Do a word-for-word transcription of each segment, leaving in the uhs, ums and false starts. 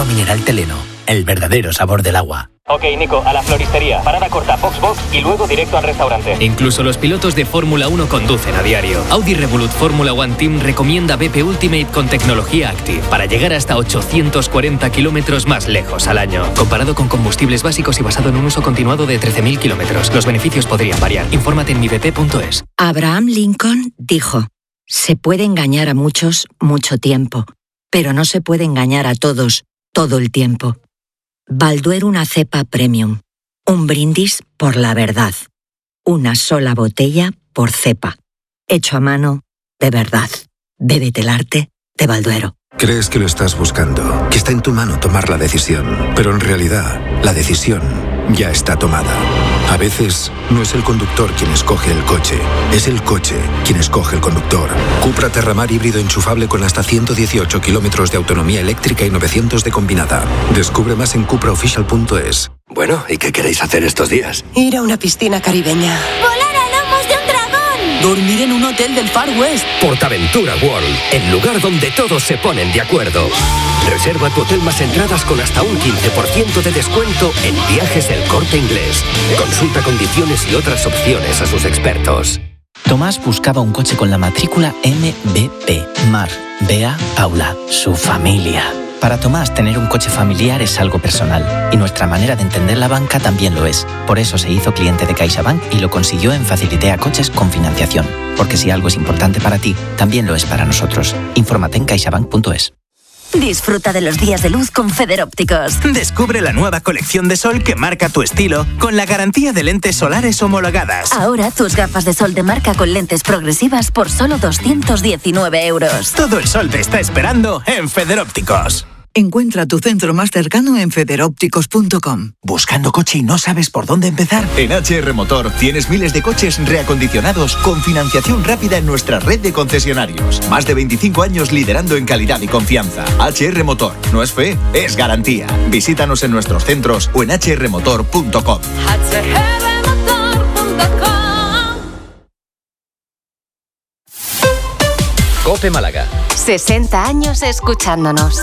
mineral Teleno, el verdadero sabor del agua. Ok, Nico, a la floristería. Parada corta, Foxbox y luego directo al restaurante. Incluso los pilotos de Fórmula uno conducen a diario. Audi Revolut Fórmula One Team recomienda B P Ultimate con tecnología Active para llegar hasta ochocientos cuarenta kilómetros más lejos al año. Comparado con combustibles básicos y basado en un uso continuado de trece mil kilómetros, los beneficios podrían variar. Infórmate en mi b p punto es. Abraham Lincoln dijo: se puede engañar a muchos mucho tiempo, pero no se puede engañar a todos todo el tiempo. Balduero una cepa premium. Un brindis por la verdad. Una sola botella por cepa. Hecho a mano, de verdad. Bébete el arte de Balduero. Crees que lo estás buscando, que está en tu mano tomar la decisión, pero en realidad la decisión ya está tomada. A veces no es el conductor quien escoge el coche, es el coche quien escoge el conductor. Cupra Terramar híbrido enchufable con hasta ciento dieciocho kilómetros de autonomía eléctrica y novecientos de combinada. Descubre más en cupra oficial punto es. Bueno, ¿y qué queréis hacer estos días? Ir a una piscina caribeña. ¡Volar a lomos de un dragón! Dormir en un hotel del Far West. Portaventura World, el lugar donde todos se ponen de acuerdo. Reserva tu hotel más entradas con hasta un quince por ciento de descuento en Viajes El Corte Inglés. Consulta condiciones y otras opciones a sus expertos. Tomás buscaba un coche con la matrícula M B P. Mar, Bea, Paula, su familia. Para Tomás, tener un coche familiar es algo personal, y nuestra manera de entender la banca también lo es. Por eso se hizo cliente de CaixaBank y lo consiguió en Facilitea Coches con financiación. Porque si algo es importante para ti, también lo es para nosotros. Infórmate en caixabank punto es. Disfruta de los días de luz con Federópticos. Descubre la nueva colección de sol que marca tu estilo con la garantía de lentes solares homologadas. Ahora tus gafas de sol de marca con lentes progresivas por solo doscientos diecinueve euros. Todo el sol te está esperando en Federópticos. Encuentra tu centro más cercano en federópticos punto com. ¿Buscando coche y no sabes por dónde empezar? En H R Motor tienes miles de coches reacondicionados con financiación rápida en nuestra red de concesionarios. Más de veinticinco años liderando en calidad y confianza. H R Motor. No es fe, es garantía. Visítanos en nuestros centros o en h r motor punto com. h r motor punto com. COPE Málaga. sesenta años escuchándonos.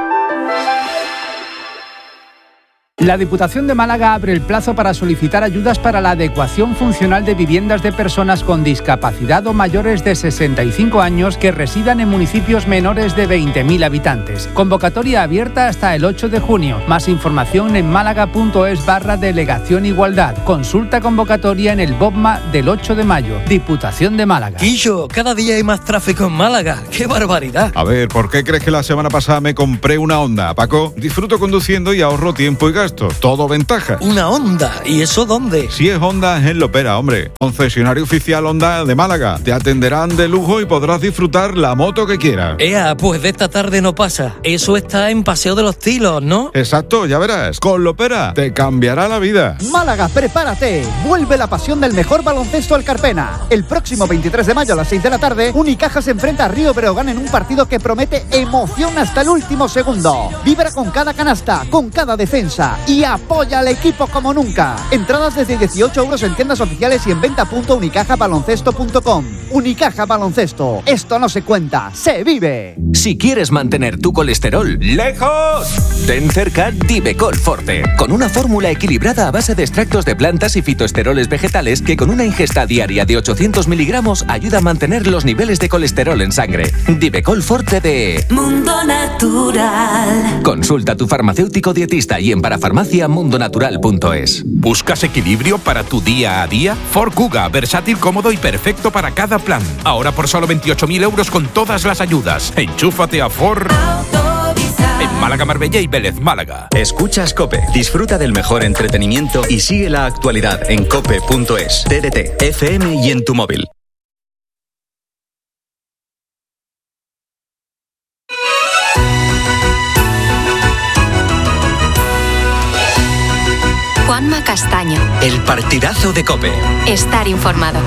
La Diputación de Málaga abre el plazo para solicitar ayudas para la adecuación funcional de viviendas de personas con discapacidad o mayores de sesenta y cinco años que residan en municipios menores de veinte mil habitantes. Convocatoria abierta hasta el ocho de junio. Más información en málaga.es barra Delegación Igualdad. Consulta convocatoria en el BOPMA del ocho de mayo. Diputación de Málaga. Quillo, cada día hay más tráfico en Málaga. ¡Qué barbaridad! A ver, ¿por qué crees que la semana pasada me compré una Honda, Paco? Disfruto conduciendo y ahorro tiempo y gasto. Todo ventaja. ¿Una Honda? ¿Y eso dónde? Si es Honda, es en Lopera, hombre. Concesionario oficial Honda de Málaga. Te atenderán de lujo y podrás disfrutar la moto que quieras. Ea, pues de esta tarde no pasa. Eso está en Paseo de los Tilos, ¿no? Exacto, ya verás. Con Lopera te cambiará la vida. Málaga, prepárate. Vuelve la pasión del mejor baloncesto al Carpena. El próximo veintitrés de mayo a las seis de la tarde, Unicaja se enfrenta a Río Breogán en un partido que promete emoción hasta el último segundo. Vibra con cada canasta, con cada defensa y apoya al equipo como nunca. Entradas desde dieciocho euros en tiendas oficiales y en venta punto unicaja baloncesto punto com. Unicaja Baloncesto. Esto no se cuenta, se vive. Si quieres mantener tu colesterol lejos, ten cerca Divecol Forte, con una fórmula equilibrada a base de extractos de plantas y fitoesteroles vegetales que con una ingesta diaria de ochocientos miligramos ayuda a mantener los niveles de colesterol en sangre. Divecol Forte de Mundo Natural. Consulta a tu farmacéutico dietista y en parafarmacia mundo natural punto es. ¿Buscas equilibrio para tu día a día? Ford Kuga, versátil, cómodo y perfecto para cada plan. Ahora por solo veintiocho mil euros con todas las ayudas. Enchúfate a Ford en Málaga, Marbella y Vélez, Málaga. Escuchas COPE. Disfruta del mejor entretenimiento y sigue la actualidad en cope punto es, T D T, F M y en tu móvil. Juanma Castaño. El partidazo de COPE. Estar informado.